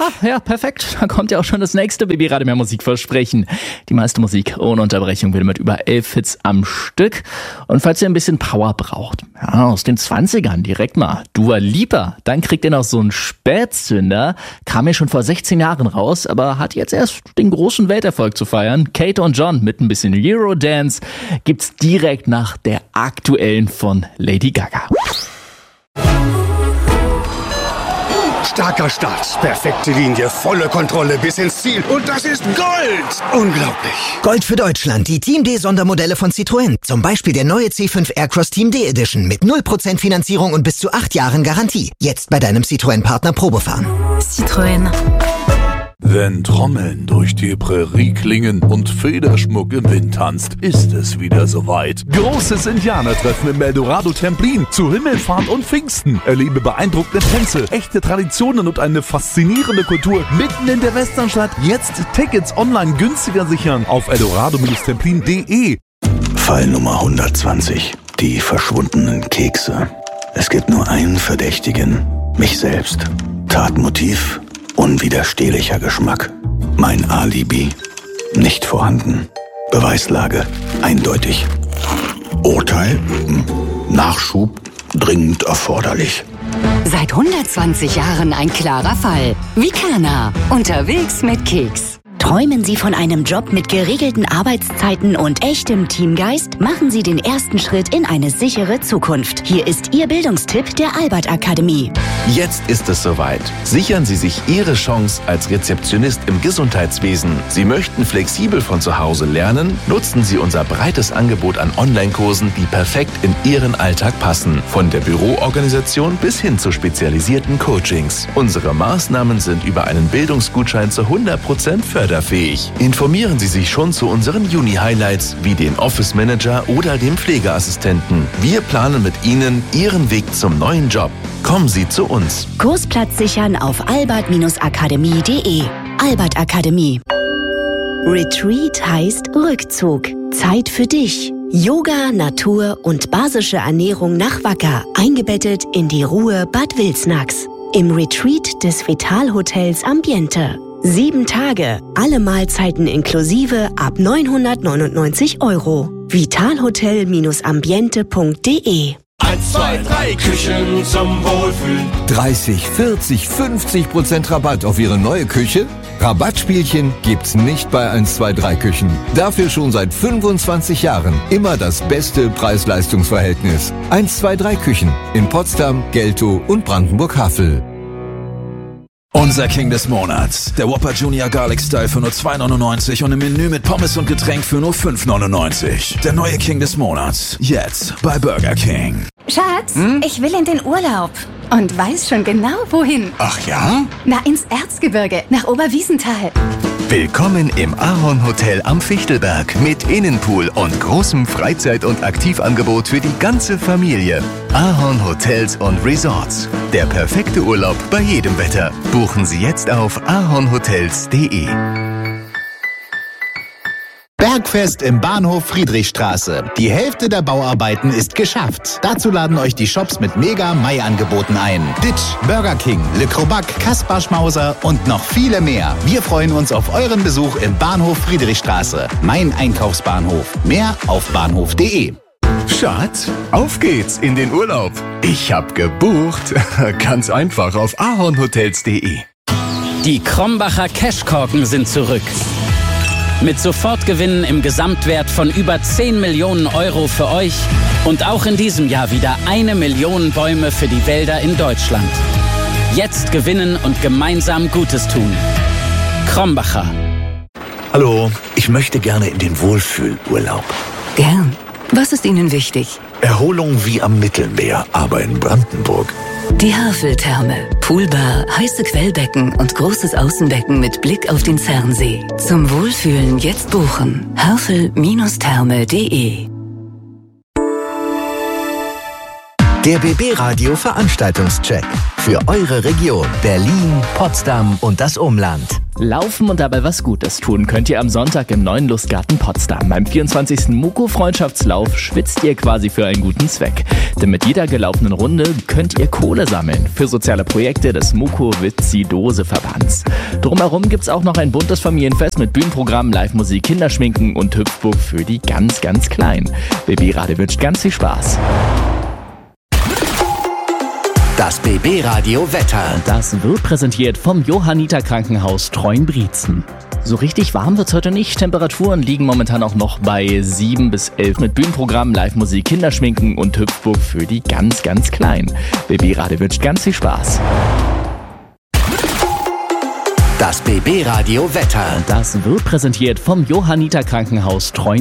Ja, perfekt. Da kommt ja auch schon das nächste Baby-Radio mehr Musikversprechen. Die meiste Musik ohne Unterbrechung, wieder mit über 11 Hits am Stück. Und falls ihr ein bisschen Power braucht, ja, aus den 20ern direkt mal Dua Lipa, dann kriegt ihr noch so einen Spätzünder. Kam ja schon vor 16 Jahren raus, aber hat jetzt erst den großen Welterfolg zu feiern. Kate und John mit ein bisschen Eurodance gibt's direkt nach der aktuellen von Lady Gaga. Starker Start, perfekte Linie, volle Kontrolle bis ins Ziel. Und das ist Gold! Unglaublich. Gold für Deutschland, die Team D Sondermodelle von Citroën. Zum Beispiel der neue C5 Aircross Team D Edition mit 0% Finanzierung und bis zu 8 Jahren Garantie. Jetzt bei deinem Citroën-Partner Probefahren. Citroën. Wenn Trommeln durch die Prärie klingen und Federschmuck im Wind tanzt, ist es wieder soweit. Großes Indianertreffen im Eldorado Templin zu Himmelfahrt und Pfingsten. Erlebe beeindruckende Tänze, echte Traditionen und eine faszinierende Kultur mitten in der Westernstadt. Jetzt Tickets online günstiger sichern auf eldorado-templin.de. Fall Nummer 120. Die verschwundenen Kekse. Es gibt nur einen Verdächtigen. Mich selbst. Tatmotiv: unwiderstehlicher Geschmack. Mein Alibi: nicht vorhanden. Beweislage: eindeutig. Urteil: Nachschub dringend erforderlich. Seit 120 Jahren ein klarer Fall. Vicana. Unterwegs mit Keks. Träumen Sie von einem Job mit geregelten Arbeitszeiten und echtem Teamgeist? Machen Sie den ersten Schritt in eine sichere Zukunft. Hier ist Ihr Bildungstipp der Albert Akademie. Jetzt ist es soweit. Sichern Sie sich Ihre Chance als Rezeptionist im Gesundheitswesen. Sie möchten flexibel von zu Hause lernen? Nutzen Sie unser breites Angebot an Online-Kursen, die perfekt in Ihren Alltag passen. Von der Büroorganisation bis hin zu spezialisierten Coachings. Unsere Maßnahmen sind über einen Bildungsgutschein zu 100% förderfähig. Informieren Sie sich schon zu unseren Juni-Highlights wie den Office Manager oder dem Pflegeassistenten. Wir planen mit Ihnen Ihren Weg zum neuen Job. Kommen Sie zu uns. Kursplatz sichern auf albert-akademie.de. Albert Akademie. Retreat heißt Rückzug. Zeit für dich. Yoga, Natur und basische Ernährung nach Wacker. Eingebettet in die Ruhe Bad Wilsnax. Im Retreat des Vital-Hotels Ambiente. 7 Tage, alle Mahlzeiten inklusive ab 999 €. vitalhotel-ambiente.de. 1, 2, 3 Küchen zum Wohlfühlen. 30, 40, 50% Rabatt auf Ihre neue Küche? Rabattspielchen gibt's nicht bei 1, 2, 3 Küchen. Dafür schon seit 25 Jahren immer das beste Preis-Leistungs-Verhältnis. 1, 2, 3 Küchen in Potsdam, Geltow und Brandenburg-Havel. Unser King des Monats. Der Whopper Junior Garlic Style für nur 2,99 und im Menü mit Pommes und Getränk für nur 5,99. Der neue King des Monats. Jetzt bei Burger King. Schatz, ich will in den Urlaub. Und weiß schon genau, wohin. Ach ja? Na, ins Erzgebirge, nach Oberwiesenthal. Willkommen im Ahorn Hotel am Fichtelberg mit Innenpool und großem Freizeit- und Aktivangebot für die ganze Familie. Ahorn Hotels und Resorts. Der perfekte Urlaub bei jedem Wetter. Buchen Sie jetzt auf ahornhotels.de. Bergfest im Bahnhof Friedrichstraße. Die Hälfte der Bauarbeiten ist geschafft. Dazu laden euch die Shops mit Mega-Mai-Angeboten ein. Ditch, Burger King, Le Crobac, Kaspar Schmauser und noch viele mehr. Wir freuen uns auf euren Besuch im Bahnhof Friedrichstraße. Mein Einkaufsbahnhof. Mehr auf bahnhof.de. Schatz, auf geht's in den Urlaub. Ich hab gebucht. Ganz einfach auf ahornhotels.de. Die Krombacher Cashkorken sind zurück. Mit Sofortgewinnen im Gesamtwert von über 10 Millionen € für euch und auch in diesem Jahr wieder 1 Million Bäume für die Wälder in Deutschland. Jetzt gewinnen und gemeinsam Gutes tun. Krombacher. Hallo, ich möchte gerne in den Wohlfühlurlaub. Gern. Was ist Ihnen wichtig? Erholung wie am Mittelmeer, aber in Brandenburg. Die Haveltherme. Poolbar, heiße Quellbecken und großes Außenbecken mit Blick auf den Zernsee. Zum Wohlfühlen jetzt buchen. havel-therme.de. Der BB Radio Veranstaltungscheck. Für eure Region Berlin, Potsdam und das Umland. Laufen und dabei was Gutes tun könnt ihr am Sonntag im neuen Lustgarten Potsdam. Beim 24. Muko-Freundschaftslauf schwitzt ihr quasi für einen guten Zweck. Denn mit jeder gelaufenen Runde könnt ihr Kohle sammeln für soziale Projekte des Muko-Witzi-Dose-Verbands. Drumherum gibt's auch noch ein buntes Familienfest mit Bühnenprogrammen, Live-Musik, Kinderschminken und Hüpfburg für die ganz, ganz Kleinen. BB Radio wünscht ganz viel Spaß. Das BB Radio Wetter. Das wird präsentiert vom Johanniter Krankenhaus Treuenbrietzen. So richtig warm wird's heute nicht. Temperaturen liegen momentan auch noch bei 7 bis 11 mit Bühnenprogrammen, Live-Musik, Kinderschminken und Hüpfburg für die ganz, ganz Kleinen. BB Radio wünscht ganz viel Spaß. Das BB Radio Wetter. Das wird präsentiert vom Johanniter Krankenhaus Treuenbrietzen.